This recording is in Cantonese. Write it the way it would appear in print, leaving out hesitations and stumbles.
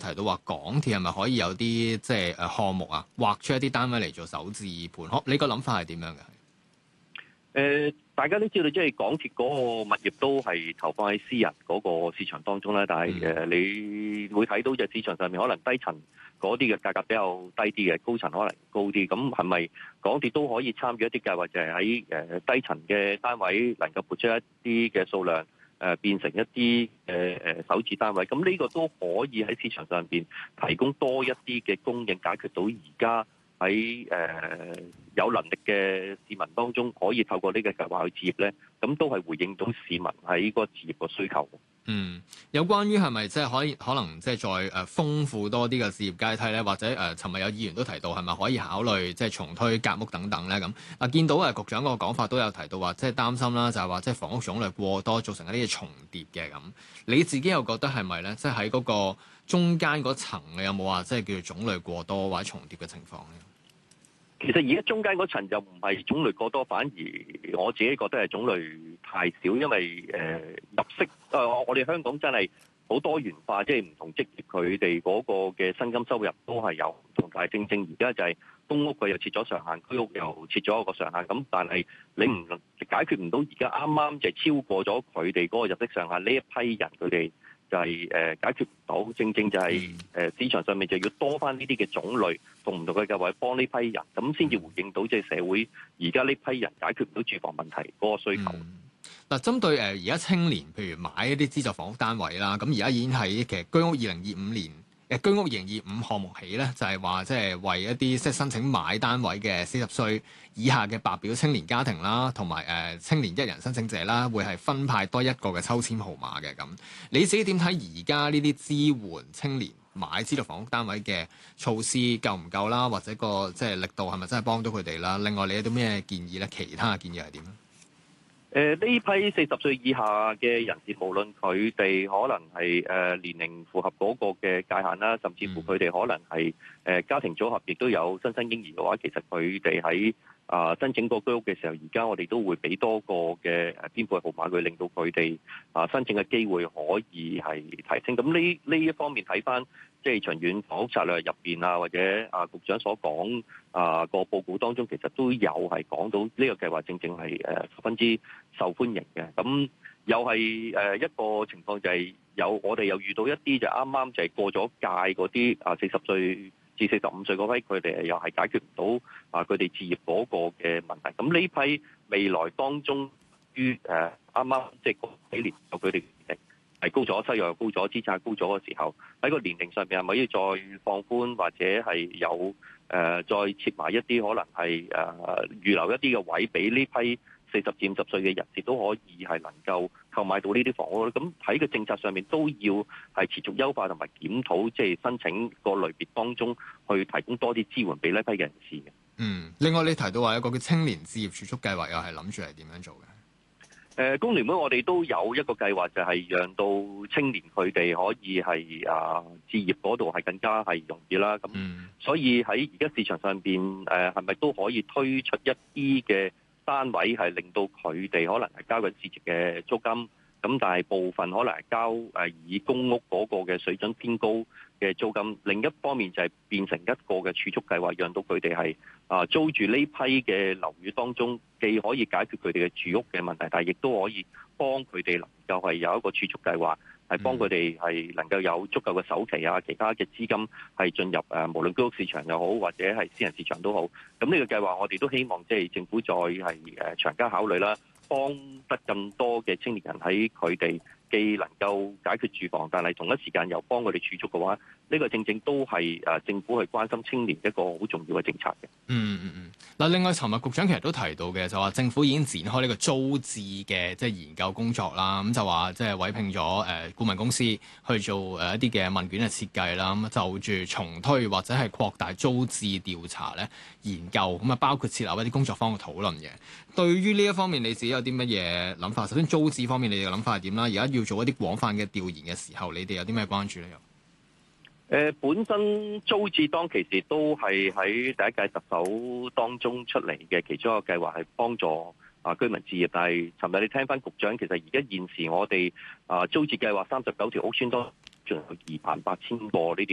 提到話港鐵係咪可以有啲即係項目啊，劃出一啲單位嚟做首置盤？你個諗法係點樣嘅？ 大家都知道，即係港鐵嗰個物業都係投放喺私人嗰個市場當中啦。但係你會睇到，就市場上面可能低層嗰啲嘅價格比較低啲嘅，高層可能高啲。咁係咪港鐵都可以參與一啲計劃，就係喺低層嘅單位能夠撥出一啲嘅數量，變成一啲首置單位？咁呢個都可以喺市場上邊提供多一啲嘅供應，解決到而家喺有能力嘅市民當中，可以透過呢個計劃去置業咧，咁都係回應到市民喺個置業個需求。 有關於係咪即係可能即係再豐富多啲嘅置業階梯咧，或者尋日有議員都提到係咪可以考慮即係重推夾屋等等咧？咁見到局長個講法都有提到話，即係擔心啦，就係話即係房屋種類過多，造成一啲嘅重疊嘅咁。你自己又覺得係咪咧？即係喺嗰個中間嗰層有冇話即係叫做種類過多或者重疊嘅情況咧？ 其實而家中間嗰層就唔係種類過多，反而我自己覺得係種類太少，因為入息我哋香港真係好多元化，即係唔同職業佢哋嗰個嘅薪金收入都係有唔同，但係正正而家就係公屋佢又設咗上限，居屋又設咗一個上限，咁但係你唔解決唔到而家啱啱就係超過咗佢哋嗰個入息上限呢一批人佢哋。就係解決唔到，正正就係市場上面就要多翻呢啲嘅種類同唔同嘅計劃幫呢批人，咁先至回應到即係社會而家呢批人解決唔到住房問題嗰個需求。 嗱，針對而家青年，譬如買一啲資助房屋單位啦，咁而家已經係其實居屋2025年居屋2025項目起咧，就係話即係為一啲即係申請買單位嘅40歲以下嘅白表青年家庭啦，同埋青年一人申請者啦，會係分派多一個嘅抽籤號碼嘅咁。你自己點睇而家呢啲支援青年買資助房屋單位嘅措施夠唔夠啦？或者個即係力度係咪真係幫到佢哋啦？另外你有啲咩建議咧？其他嘅建議係點咧？ 呢批40歲以下嘅人士，無論佢哋可能係年齡符合嗰個嘅界限啦，甚至乎佢哋可能係家庭組合，亦都有新生嬰兒嘅話，其實佢哋喺申請個居屋嘅時候，而家我哋都會俾多個嘅編配號碼佢，令到佢哋申請嘅機會可以係提升。咁呢一方面睇翻，即係長遠房屋策略入邊或者局長所講個報告當中，其實都有係講到呢個計劃正正係十分之受歡迎嘅。咁又係一個情況就係我哋又遇到一啲就啱啱就係過咗界嗰啲40歲至45歲嗰批，佢哋又係解決唔到佢哋置業嗰個嘅問題。咁呢批未來當中於啱啱即係嗰幾年有佢哋係高咗，收入又高咗，資產高咗嘅時候，喺個年齡上面係咪要再放寬，或者係有再設埋一啲可能係預留一啲嘅位俾呢批40至50歲嘅人士都可以係能夠購買到呢啲房屋。咁喺個政策上面都要係持續優化同埋檢討，即係申請個類別當中去提供多啲支援俾呢批嘅人士嘅。 另外你提到話有個叫青年置業儲蓄計劃，又係諗住係點樣做嘅？ 工聯會我哋都有一個計劃，就係讓到青年佢哋可以係置業嗰度係更加係容易啦。咁所以喺而家市場上邊係咪都可以推出一啲嘅單位，係令到佢哋可能係交緊市值嘅租金，咁但係部分可能係交以公屋嗰個嘅水準偏高嘅租金。另一方面就係變成一個嘅儲蓄計劃，讓到佢哋係租住呢批嘅樓宇當中，既可以解決佢哋嘅住屋嘅問題，但係亦都可以幫佢哋能夠係有一個儲蓄計劃，係幫佢哋係能夠有足夠嘅首期其他嘅資金係進入無論居屋市場又好，或者係私人市場都好。咁呢個計劃我哋都希望即係政府再係長加考慮啦，幫得更多嘅青年人喺佢哋既能夠解決住房，但係同一時間又幫佢哋儲蓄嘅話，呢個正正都係政府係關心青年一個好重要嘅政策嘅。 嗱，另外，尋日局長其實都提到嘅，就話政府已經展開呢個租置嘅即係研究工作啦。咁就話即係委聘咗顧問公司去做一啲嘅問卷嘅設計啦。咁就住重推或者係擴大租置調查咧研究，咁啊包括設立一啲工作坊嘅討論嘅。對於呢一方面，你自己有啲乜嘢諗法？首先租置方面，你哋嘅諗法係點啦？而家要做一啲廣泛嘅調研嘅時候，你哋有啲咩關注咧？ 本身租置當其時都係喺第一屆特首當中出嚟嘅其中一個計劃，係幫助居民置業。但係尋日你聽翻局長，其實而家現時我哋租置計劃39條屋邨都仲有28000個呢啲。